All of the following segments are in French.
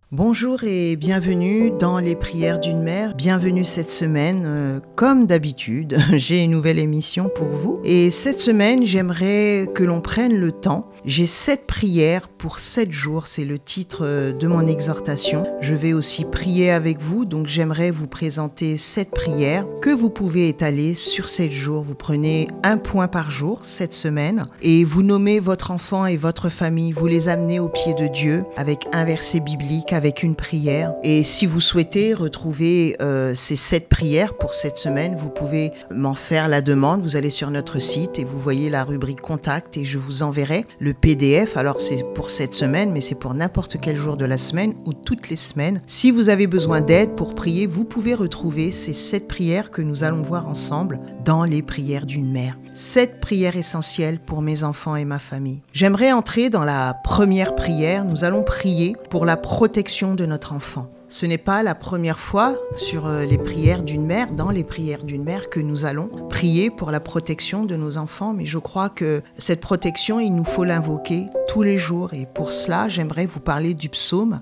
Bonjour et bienvenue dans les prières d'une mère. Bienvenue cette semaine. Comme d'habitude, j'ai une nouvelle émission pour vous. Et cette semaine, j'aimerais que l'on prenne le temps. J'ai 7 prières pour 7 jours. C'est le titre de mon exhortation. Je vais aussi prier avec vous. Donc j'aimerais vous présenter 7 prières que vous pouvez étaler sur 7 jours. Vous prenez un point par jour cette semaine et vous nommez votre enfant et votre famille. Vous les amenez au pied de Dieu avec un verset biblique, avec une prière. Et si vous souhaitez retrouver ces 7 prières pour cette semaine, vous pouvez m'en faire la demande. Vous allez sur notre site et vous voyez la rubrique contact et je vous enverrai le PDF. Alors c'est pour cette semaine, mais c'est pour n'importe quel jour de la semaine ou toutes les semaines. Si vous avez besoin d'aide pour prier, vous pouvez retrouver ces 7 prières que nous allons voir ensemble dans les prières d'une mère. 7 prières essentielles pour mes enfants et ma famille. J'aimerais entrer dans la première prière. Nous allons prier pour la protection de notre enfant. Ce n'est pas la première fois sur les prières d'une mère, dans les prières d'une mère, que nous allons prier pour la protection de nos enfants, mais je crois que cette protection, il nous faut l'invoquer tous les jours. Et pour cela, j'aimerais vous parler du psaume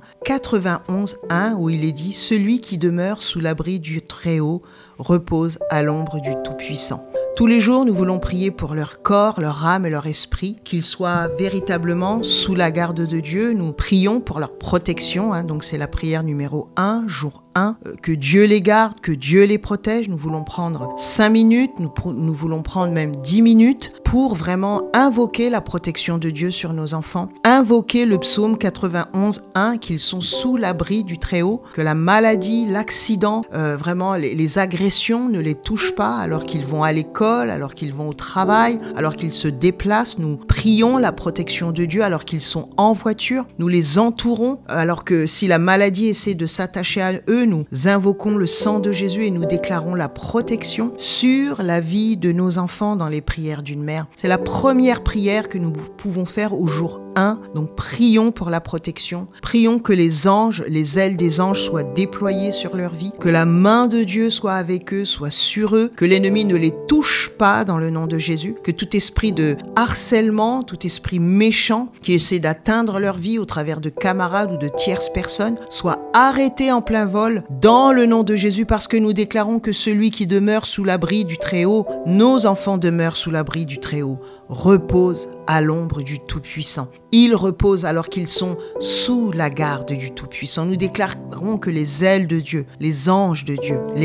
91:1 où il est dit « Celui qui demeure sous l'abri du Très-Haut repose à l'ombre du Tout-Puissant ». Tous les jours, nous voulons prier pour leur corps, leur âme et leur esprit, qu'ils soient véritablement sous la garde de Dieu. Nous prions pour leur protection, donc c'est la prière numéro 1, jour 1, que Dieu les garde, que Dieu les protège. Nous voulons prendre 5 minutes, nous voulons prendre même 10 minutes pour vraiment invoquer la protection de Dieu sur nos enfants. Invoquer le psaume 91:1, qu'ils sont sous l'abri du Très-Haut, que la maladie, l'accident, vraiment les agressions ne les touchent pas alors qu'ils vont à l'école, alors qu'ils vont au travail, alors qu'ils se déplacent. Nous prions la protection de Dieu alors qu'ils sont en voiture. Nous les entourons alors que si la maladie essaie de s'attacher à eux, nous invoquons le sang de Jésus et nous déclarons la protection sur la vie de nos enfants dans les prières d'une mère. C'est la première prière que nous pouvons faire au jour 1. Donc prions pour la protection. Prions que les anges, les ailes des anges soient déployées sur leur vie, que la main de Dieu soit avec eux, soit sur eux, que l'ennemi ne les touche pas dans le nom de Jésus, que tout esprit de harcèlement, tout esprit méchant qui essaie d'atteindre leur vie au travers de camarades ou de tierces personnes soit arrêté en plein vol dans le nom de Jésus, parce que nous déclarons que celui qui demeure sous l'abri du Très-Haut, nos enfants demeurent sous l'abri du Très-Haut, repose à l'ombre du Tout-Puissant. Ils reposent alors qu'ils sont sous la garde du Tout-Puissant. Nous déclarons que les ailes de Dieu, les anges de Dieu,